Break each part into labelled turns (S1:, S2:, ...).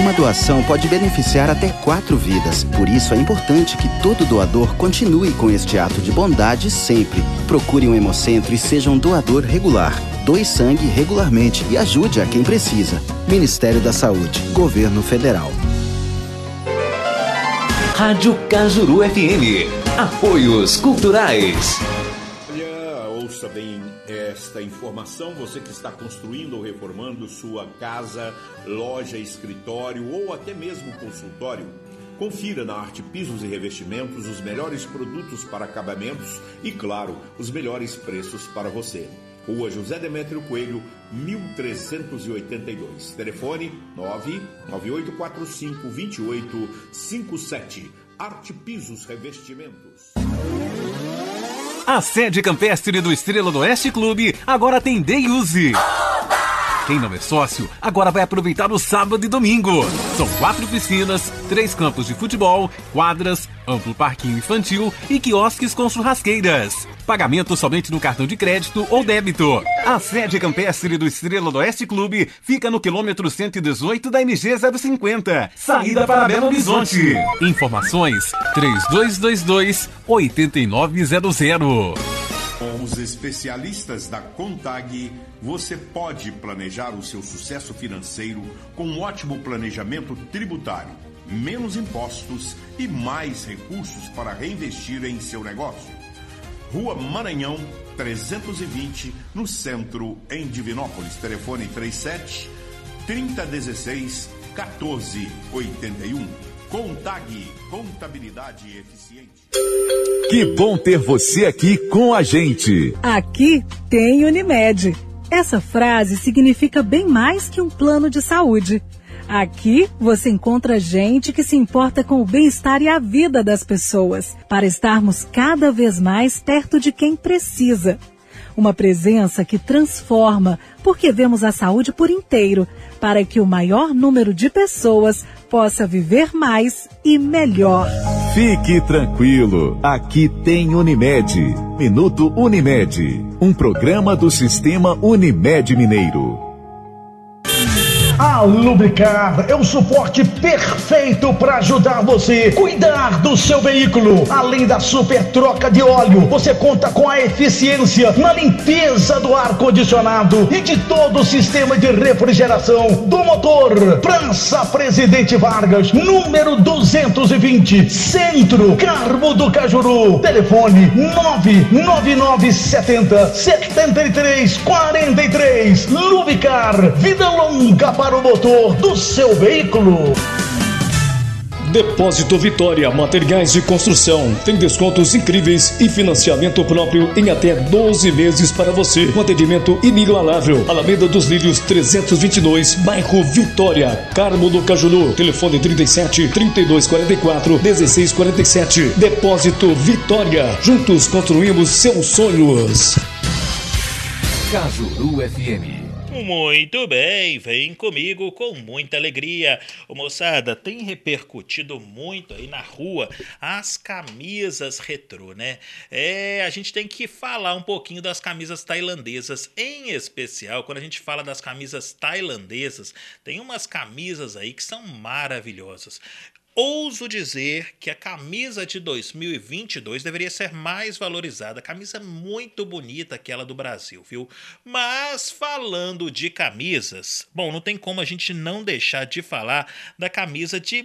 S1: Uma doação pode beneficiar até 4 vidas. Por isso é importante que todo doador continue com este ato de bondade sempre. Procure um Hemocentro e seja um doador regular. Doe sangue regularmente e ajude a quem precisa. Ministério da Saúde, Governo Federal.
S2: Rádio Cajuru FM. Apoios culturais.
S3: Ouça bem esta informação, você que está construindo ou reformando sua casa, loja, escritório ou até mesmo consultório. Confira na Arte Pisos e Revestimentos os melhores produtos para acabamentos e, claro, os melhores preços para você. Rua José Demétrio Coelho, 1382. Telefone 998452857. Arte Pisos Revestimentos.
S4: A sede campestre do Estrela do Oeste Clube agora tem Day Use. Quem não é sócio, agora vai aproveitar o sábado e domingo. São 4 piscinas, 3 campos de futebol, quadras, amplo parquinho infantil e quiosques com churrasqueiras. Pagamento somente no cartão de crédito ou débito. A sede campestre do Estrela do Oeste Clube fica no quilômetro 118 da MG 050, saída para Belo Horizonte. Informações 3222-8900.
S3: Com os especialistas da Contag, você pode planejar o seu sucesso financeiro com um ótimo planejamento tributário, menos impostos e mais recursos para reinvestir em seu negócio. Rua Maranhão, 320, no centro, em Divinópolis. Telefone 37 3016 1481. Contag, contabilidade eficiente.
S5: Que bom ter você aqui com a gente.
S6: Aqui tem Unimed. Essa frase significa bem mais que um plano de saúde. Aqui você encontra gente que se importa com o bem-estar e a vida das pessoas, para estarmos cada vez mais perto de quem precisa. Uma presença que transforma, porque vemos a saúde por inteiro, para que o maior número de pessoas possa viver mais e melhor.
S5: Fique tranquilo, aqui tem Unimed. Minuto Unimed, um programa do Sistema Unimed Mineiro.
S7: A Lubricar é o suporte perfeito para ajudar você a cuidar do seu veículo. Além da super troca de óleo, você conta com a eficiência na limpeza do ar-condicionado e de todo o sistema de refrigeração do motor. Praça Presidente Vargas, número 220, Centro, Carmo do Cajuru. Telefone 99970-7343. Lubricar, vida longa para o motor do seu veículo.
S8: Depósito Vitória, materiais de construção. Tem descontos incríveis e financiamento próprio em até 12 meses para você. Um atendimento inigualável. Alameda dos Lírios 322, bairro Vitória, Carmo do Cajuru. Telefone 37 3244 1647. Depósito Vitória. Juntos construímos seus sonhos.
S2: Cajuru FM.
S9: Muito bem, vem comigo com muita alegria. Ô, moçada, tem repercutido muito aí na rua as camisas retrô, né? A gente tem que falar um pouquinho das camisas tailandesas, em especial quando a gente fala das camisas tailandesas, tem umas camisas aí que são maravilhosas. Ouso dizer que a camisa de 2022 deveria ser mais valorizada. Camisa muito bonita, aquela do Brasil, viu? Mas falando de camisas, bom, não tem como a gente não deixar de falar da camisa de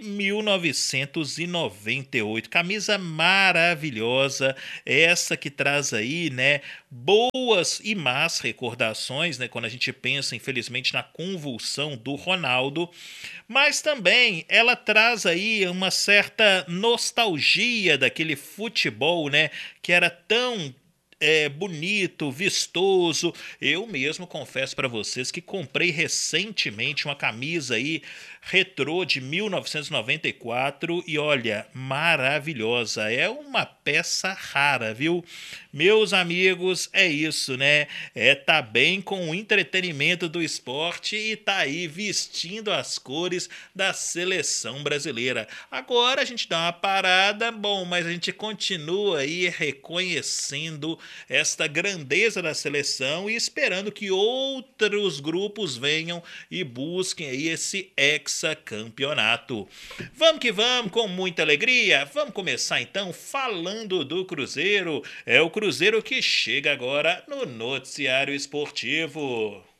S9: 1998. Camisa maravilhosa, essa que traz aí, né, boas e más recordações, né, quando a gente pensa, infelizmente, na convulsão do Ronaldo. Mas também ela traz aí uma certa nostalgia daquele futebol, né, que era tão bonito, vistoso. Eu mesmo confesso para vocês que comprei recentemente uma camisa aí retrô de 1994 e olha, maravilhosa, é uma peça rara, viu? Meus amigos, é isso, né? Tá bem com o entretenimento do esporte e tá aí vestindo as cores da seleção brasileira. Agora a gente dá uma parada, bom, mas a gente continua aí reconhecendo esta grandeza da seleção e esperando que outros grupos venham e busquem aí esse hexacampeonato. Vamos que vamos, com muita alegria. Vamos começar então falando do Cruzeiro. É o Cruzeiro que chega agora no noticiário esportivo.